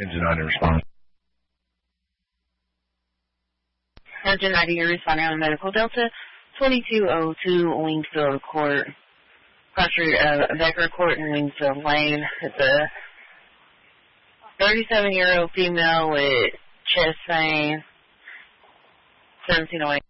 Engine 90 response. Engine 90, you're responding on Medical Delta 2202 Wingfield Court. Becker Court in Wingfield Lane. It's a 37-year-old female with chest pain. 1708.